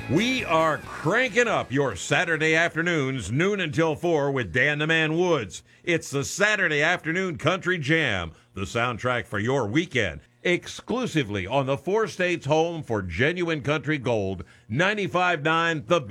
We are cranking up your Saturday afternoons, noon until 4 with Dan the Man Woods. It's the Saturday Afternoon Country Jam, the soundtrack for your weekend, exclusively on the four states home for genuine country gold, 95.9 The